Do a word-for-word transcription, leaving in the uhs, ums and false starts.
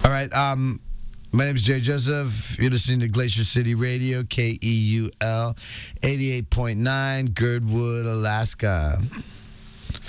All right. Um, my name is Jay Joseph. You're listening to Glacier City Radio, K E U L, eighty-eight point nine, Girdwood, Alaska.